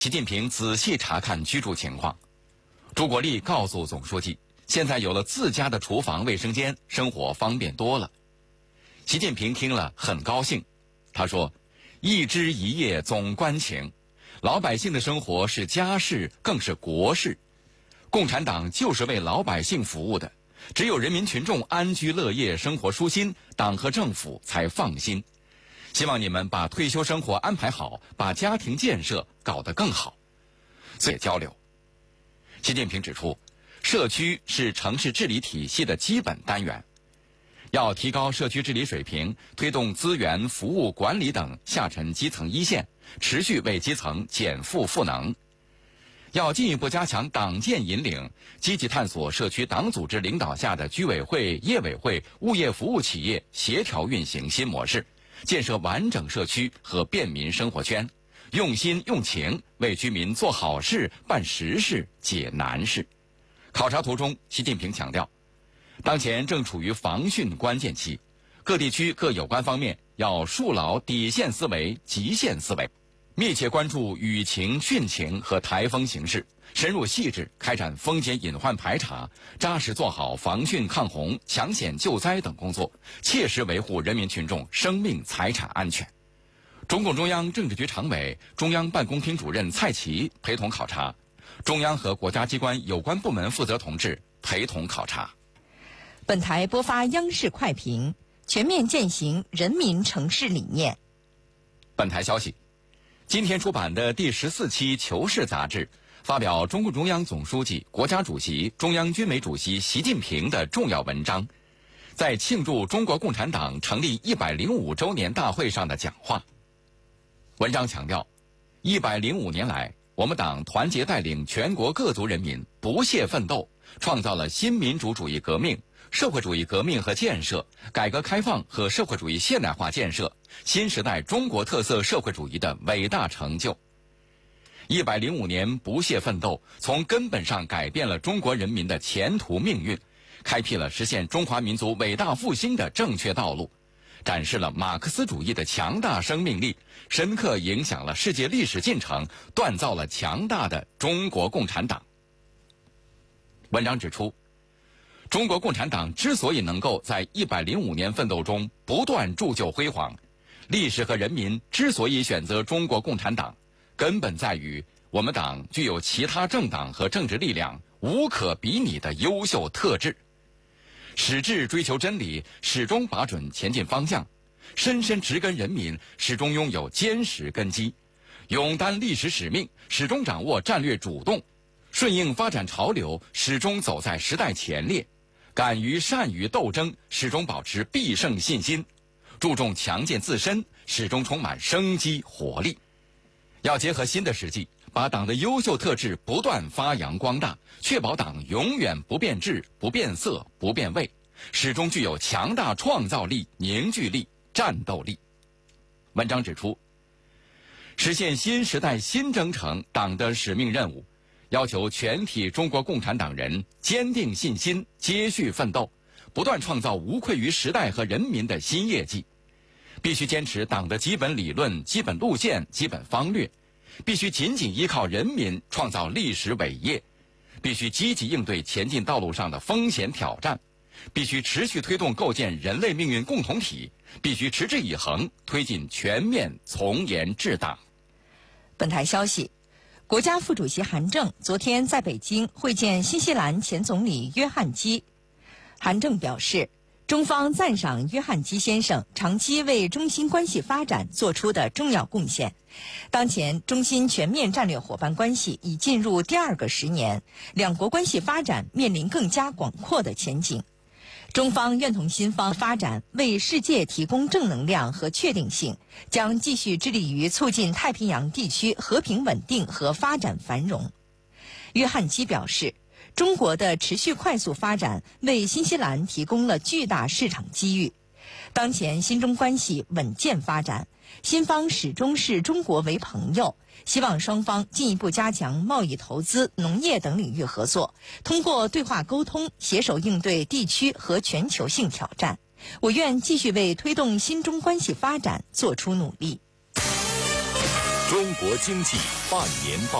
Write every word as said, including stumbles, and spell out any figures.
习近平仔细查看居住情况。朱国立告诉总书记，现在有了自家的厨房、卫生间，生活方便多了。习近平听了很高兴，他说：“一枝一叶总关情，老百姓的生活是家事，更是国事。共产党就是为老百姓服务的，只有人民群众安居乐业、生活舒心，党和政府才放心。希望你们把退休生活安排好，把家庭建设搞得更好。”所以交流。习近平指出，社区是城市治理体系的基本单元，要提高社区治理水平，推动资源、服务管理等下沉基层一线，持续为基层减负赋能。要进一步加强党建引领，积极探索社区党组织领导下的居委会、业委会、物业服务企业协调运行新模式，建设完整社区和便民生活圈，用心用情为居民做好事、办实事、解难事。考察图中，习近平强调，当前正处于防汛关键期，各地区各有关方面要树牢底线思维、极限思维，密切关注雨情、汛情和台风形势，深入细致开展风险隐患排查，扎实做好防汛抗洪、抢险救灾等工作，切实维护人民群众生命财产安全。中共中央政治局常委、中央办公厅主任蔡奇陪同考察，中央和国家机关有关部门负责同志陪同考察。 本台播发央视快评：全面践行人民城市理念。 本台消息，今天出版的第十四期《求是》杂志发表中共中央总书记、国家主席、中央军委主席习近平的重要文章，在庆祝中国共产党成立一百零五周年大会上的讲话。文章强调，一百零五年来，我们党团结带领全国各族人民不懈奋斗，创造了新民主主义革命、社会主义革命和建设、改革开放和社会主义现代化建设、新时代中国特色社会主义的伟大成就。一百零五年不懈奋斗，从根本上改变了中国人民的前途命运，开辟了实现中华民族伟大复兴的正确道路，展示了马克思主义的强大生命力，深刻影响了世界历史进程，锻造了强大的中国共产党。文章指出，中国共产党之所以能够在一百零五年奋斗中不断铸就辉煌，历史和人民之所以选择中国共产党，根本在于我们党具有其他政党和政治力量无可比拟的优秀特质。矢志追求真理，始终把准前进方向，深深植根人民，始终拥有坚实根基，勇担历史使命，始终掌握战略主动，顺应发展潮流，始终走在时代前列，敢于善于斗争，始终保持必胜信心，注重强健自身，始终充满生机活力。要结合新的实际，把党的优秀特质不断发扬光大，确保党永远不变质、不变色、不变味，始终具有强大创造力、凝聚力、战斗力。文章指出，实现新时代新征程党的使命任务，要求全体中国共产党人坚定信心，接续奋斗，不断创造无愧于时代和人民的新业绩。必须坚持党的基本理论、基本路线、基本方略，必须紧紧依靠人民创造历史伟业，必须积极应对前进道路上的风险挑战，必须持续推动构建人类命运共同体，必须持之以恒推进全面从严治党。 本台消息，国家副主席韩正昨天在北京会见新西兰前总理约翰基。韩正表示，中方赞赏约翰基先生长期为中新关系发展做出的重要贡献。当前中新全面战略伙伴关系已进入第二个十年，两国关系发展面临更加广阔的前景。中方愿同新方发展为世界提供正能量和确定性，将继续致力于促进太平洋地区和平稳定和发展繁荣。约翰基表示，中国的持续快速发展为新西兰提供了巨大市场机遇。当前新中关系稳健发展，新方始终视中国为朋友，希望双方进一步加强贸易、投资、农业等领域合作，通过对话沟通，携手应对地区和全球性挑战。我愿继续为推动新中关系发展做出努力。 中国经济半年报。